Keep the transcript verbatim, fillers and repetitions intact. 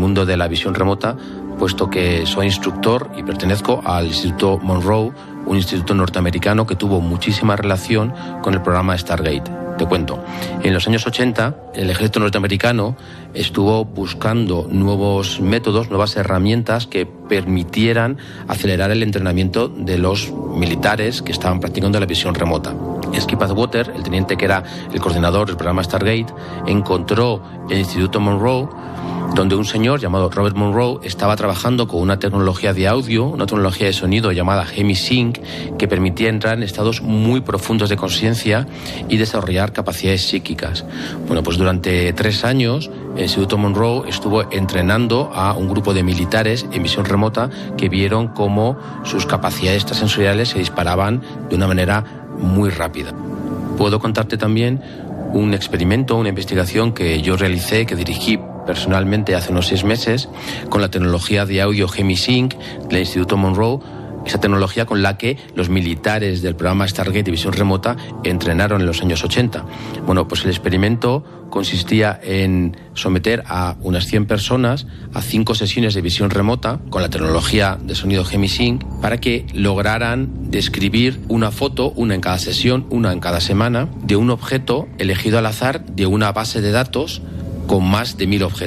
mundo de la visión remota, puesto que soy instructor y pertenezco al Instituto Monroe, un instituto norteamericano que tuvo muchísima relación con el programa Stargate. Te cuento, en los años ochenta el ejército norteamericano estuvo buscando nuevos métodos, nuevas herramientas que permitieran acelerar el entrenamiento de los militares que estaban practicando la visión remota. Skip Atwater, el teniente que era el coordinador del programa Stargate, encontró el Instituto Monroe, donde un señor llamado Robert Monroe estaba trabajando con una tecnología de audio, una tecnología de sonido llamada Hemisync, que permitía entrar en estados muy profundos de conciencia y desarrollar capacidades psíquicas. Bueno, pues durante tres años el Instituto Monroe estuvo entrenando a un grupo de militares en visión remota que vieron cómo sus capacidades extrasensoriales se disparaban de una manera muy rápida. Puedo contarte también un experimento, una investigación que yo realicé, que dirigí personalmente hace unos seis meses, con la tecnología de audio Hemisync del Instituto Monroe, esa tecnología con la que los militares del programa Stargate de visión remota entrenaron en los años ochenta. Bueno, pues el experimento consistía en someter a unas cien personas a cinco sesiones de visión remota con la tecnología de sonido Hemisync para que lograran describir una foto, una en cada sesión, una en cada semana, de un objeto elegido al azar de una base de datos con más de mil objetos.